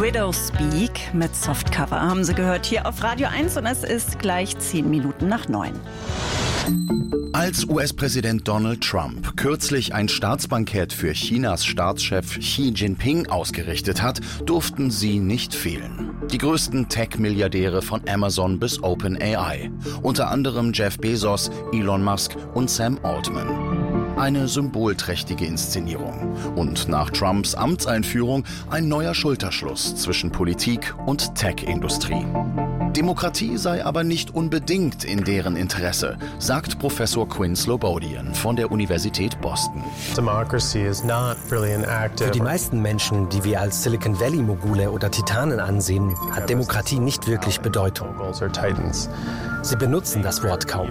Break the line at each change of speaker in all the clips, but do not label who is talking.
Widow Speak mit Softcover haben Sie gehört hier auf Radio 1 und es ist gleich 10 Minuten nach 9.
Als US-Präsident Donald Trump kürzlich ein Staatsbankett für Chinas Staatschef Xi Jinping ausgerichtet hat, durften sie nicht fehlen. Die größten Tech-Milliardäre von Amazon bis OpenAI. Unter anderem Jeff Bezos, Elon Musk und Sam Altman. Eine symbolträchtige Inszenierung. Und nach Trumps Amtseinführung ein neuer Schulterschluss zwischen Politik und Tech-Industrie. Demokratie sei aber nicht unbedingt in deren Interesse, sagt Professor Quinn Slobodian von der Universität Boston.
Für die meisten Menschen, die wir als Silicon Valley-Mogule oder Titanen ansehen, hat Demokratie nicht wirklich Bedeutung. Sie benutzen das Wort kaum.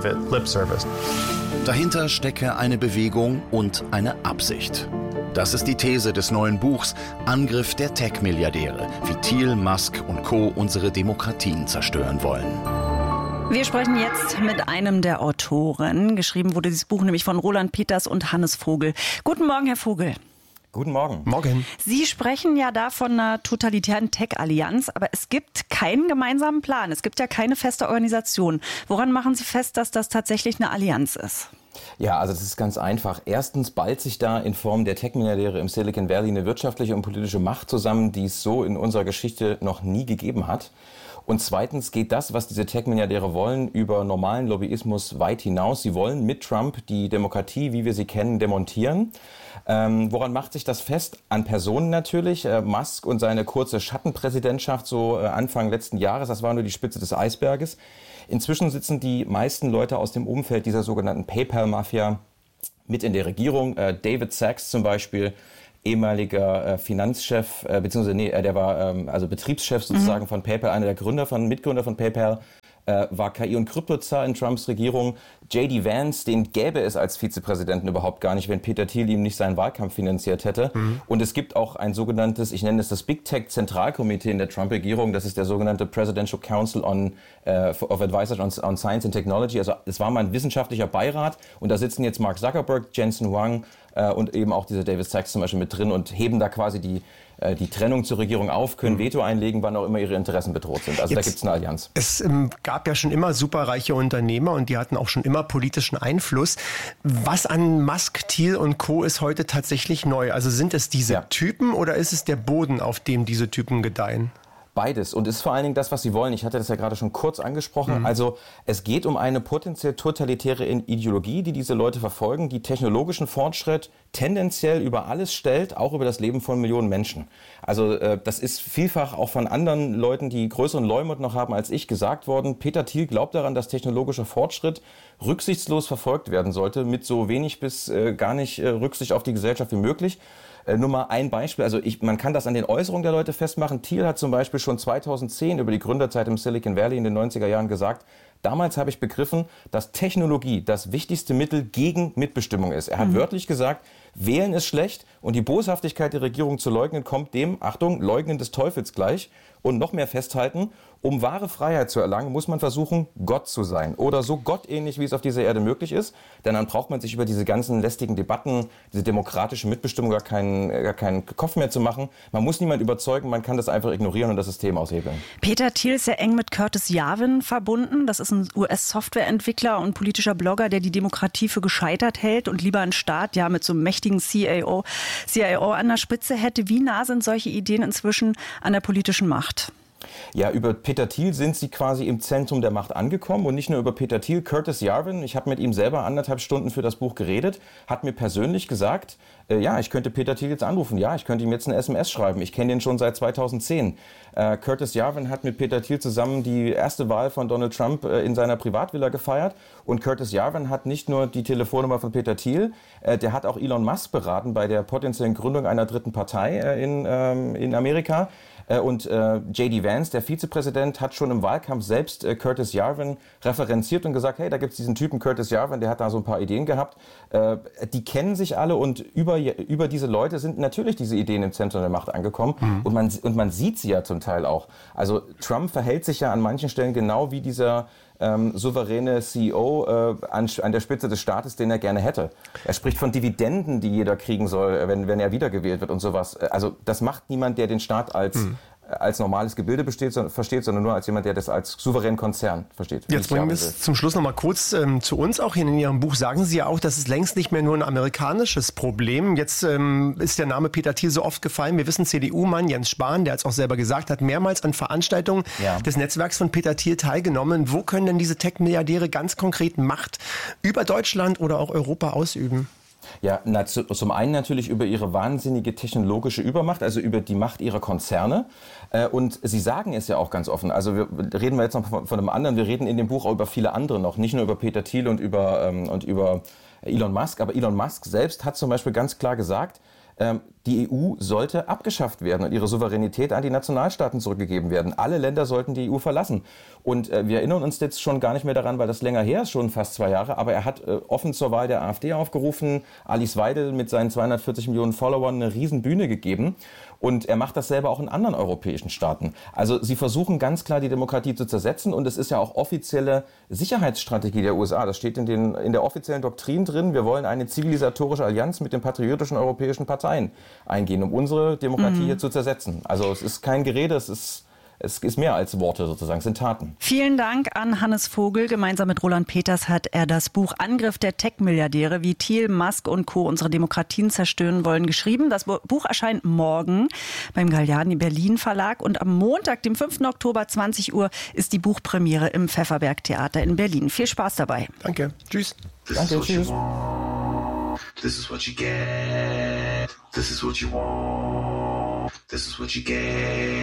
Dahinter stecke eine Bewegung und eine Absicht. Das ist die These des neuen Buchs Angriff der Tech-Milliardäre, wie Thiel, Musk und Co. unsere Demokratien zerstören wollen.
Wir sprechen jetzt mit einem der Autoren. Geschrieben wurde dieses Buch nämlich von Roland Peters und Hannes Vogel. Guten Morgen, Herr Vogel.
Guten Morgen.
Morgen.
Sie sprechen ja da von einer totalitären Tech-Allianz, aber es gibt keinen gemeinsamen Plan. Es gibt ja keine feste Organisation. Woran machen Sie fest, dass das tatsächlich eine Allianz ist?
Ja, also das ist ganz einfach. Erstens ballt sich da in Form der Tech-Milliardäre im Silicon Valley eine wirtschaftliche und politische Macht zusammen, die es so in unserer Geschichte noch nie gegeben hat. Und zweitens geht das, was diese Tech-Milliardäre wollen, über normalen Lobbyismus weit hinaus. Sie wollen mit Trump die Demokratie, wie wir sie kennen, demontieren. Woran macht sich das fest? An Personen natürlich. Musk und seine kurze Schattenpräsidentschaft so Anfang letzten Jahres, das war nur die Spitze des Eisberges. Inzwischen sitzen die meisten Leute aus dem Umfeld dieser sogenannten PayPal-Mafia mit in der Regierung. David Sachs zum Beispiel, ehemaliger Finanzchef, der war Betriebschef sozusagen von PayPal, einer der Mitgründer von PayPal, war KI- und Kryptozar in Trumps Regierung. J.D. Vance, den gäbe es als Vizepräsidenten überhaupt gar nicht, wenn Peter Thiel ihm nicht seinen Wahlkampf finanziert hätte. Und es gibt auch ein sogenanntes, ich nenne es das Big Tech Zentralkomitee in der Trump-Regierung. Das ist der sogenannte Presidential Council of Advisors on Science and Technology. Also es war mal ein wissenschaftlicher Beirat und da sitzen jetzt Mark Zuckerberg, Jensen Huang und eben auch dieser David Sachs zum Beispiel mit drin und heben da quasi die Trennung zur Regierung auf, können Veto einlegen, wann auch immer ihre Interessen bedroht sind. Also jetzt, da gibt es eine Allianz.
Es gab ja schon immer superreiche Unternehmer und die hatten auch schon immer politischen Einfluss. Was an Musk, Thiel und Co. ist heute tatsächlich neu? Also sind es diese Typen oder ist es der Boden, auf dem diese Typen gedeihen?
Beides. Und ist vor allen Dingen das, was sie wollen. Ich hatte das ja gerade schon kurz angesprochen. Also es geht um eine potenziell totalitäre Ideologie, die diese Leute verfolgen, die technologischen Fortschritt tendenziell über alles stellt, auch über das Leben von Millionen Menschen. Also das ist vielfach auch von anderen Leuten, die größeren Leumund noch haben als ich, gesagt worden. Peter Thiel glaubt daran, dass technologischer Fortschritt rücksichtslos verfolgt werden sollte, mit so wenig bis gar nicht Rücksicht auf die Gesellschaft wie möglich. Nur mal ein Beispiel, also man kann das an den Äußerungen der Leute festmachen. Thiel hat zum Beispiel schon 2010 über die Gründerzeit im Silicon Valley in den 90er Jahren gesagt, damals habe ich begriffen, dass Technologie das wichtigste Mittel gegen Mitbestimmung ist. Er hat wörtlich gesagt, wählen ist schlecht und die Boshaftigkeit der Regierung zu leugnen kommt dem, Achtung, Leugnen des Teufels gleich. Und noch mehr festhalten, um wahre Freiheit zu erlangen, muss man versuchen, Gott zu sein. Oder so gottähnlich, wie es auf dieser Erde möglich ist. Denn dann braucht man sich über diese ganzen lästigen Debatten, diese demokratische Mitbestimmung gar keinen Kopf mehr zu machen. Man muss niemand überzeugen, man kann das einfach ignorieren und das System aushebeln.
Peter Thiel ist sehr eng mit Curtis Yarvin verbunden. Das ist ein US-Softwareentwickler und politischer Blogger, der die Demokratie für gescheitert hält und lieber einen Staat mit so einem mächtigen CIO an der Spitze hätte. Wie nah sind solche Ideen inzwischen an der politischen Macht?
Ja, über Peter Thiel sind sie quasi im Zentrum der Macht angekommen und nicht nur über Peter Thiel. Curtis Yarvin, ich habe mit ihm selber 1,5 Stunden für das Buch geredet, hat mir persönlich gesagt, ich könnte Peter Thiel jetzt anrufen, ich könnte ihm jetzt eine SMS schreiben, ich kenne den schon seit 2010. Curtis Yarvin hat mit Peter Thiel zusammen die erste Wahl von Donald Trump in seiner Privatvilla gefeiert und Curtis Yarvin hat nicht nur die Telefonnummer von Peter Thiel, der hat auch Elon Musk beraten bei der potenziellen Gründung einer dritten Partei in Amerika. Und J.D. Vance, der Vizepräsident, hat schon im Wahlkampf selbst Curtis Yarvin referenziert und gesagt, hey, da gibt es diesen Typen Curtis Yarvin, der hat da so ein paar Ideen gehabt. Die kennen sich alle und über über diese Leute sind natürlich diese Ideen im Zentrum der Macht angekommen. Und man sieht sie ja zum Teil auch. Also Trump verhält sich ja an manchen Stellen genau wie dieser souveräne CEO an der Spitze des Staates, den er gerne hätte. Er spricht von Dividenden, die jeder kriegen soll, wenn er wiedergewählt wird und sowas. Also das macht niemand, der den Staat als normales Gebilde versteht, sondern nur als jemand, der das als souveränen Konzern versteht.
Jetzt bringen wir es zum Schluss noch mal kurz zu uns. Auch hier in Ihrem Buch sagen Sie ja auch, das ist längst nicht mehr nur ein amerikanisches Problem. Jetzt ist der Name Peter Thiel so oft gefallen. Wir wissen, CDU-Mann Jens Spahn, der hat es auch selber gesagt, hat mehrmals an Veranstaltungen des Netzwerks von Peter Thiel teilgenommen. Wo können denn diese Tech-Milliardäre ganz konkret Macht über Deutschland oder auch Europa ausüben?
Ja, zum einen natürlich über ihre wahnsinnige technologische Übermacht, also über die Macht ihrer Konzerne. Und sie sagen es ja auch ganz offen. Also reden wir jetzt noch von einem anderen. Wir reden in dem Buch auch über viele andere noch, nicht nur über Peter Thiel und über Elon Musk. Aber Elon Musk selbst hat zum Beispiel ganz klar gesagt, die EU sollte abgeschafft werden und ihre Souveränität an die Nationalstaaten zurückgegeben werden. Alle Länder sollten die EU verlassen. Und wir erinnern uns jetzt schon gar nicht mehr daran, weil das länger her ist, schon fast 2 Jahre. Aber er hat offen zur Wahl der AfD aufgerufen, Alice Weidel mit seinen 240 Millionen Followern eine Riesenbühne gegeben. Und er macht das selber auch in anderen europäischen Staaten. Also sie versuchen ganz klar, die Demokratie zu zersetzen. Und es ist ja auch offizielle Sicherheitsstrategie der USA. Das steht in der offiziellen Doktrin drin. Wir wollen eine zivilisatorische Allianz mit den patriotischen europäischen Parteien eingehen, um unsere Demokratie hier zu zersetzen. Also es ist kein Gerede, es ist mehr als Worte sozusagen, es sind Taten.
Vielen Dank an Hannes Vogel. Gemeinsam mit Roland Peters hat er das Buch Angriff der Tech-Milliardäre, wie Thiel, Musk und Co. unsere Demokratien zerstören wollen, geschrieben. Das Buch erscheint morgen beim Galliani Berlin Verlag und am Montag, dem 5. Oktober 20 Uhr, ist die Buchpremiere im Pfefferberg Theater in Berlin. Viel Spaß dabei.
Danke. Tschüss.
Danke, tschüss.
This is what you get. This is what you want. This is what you get.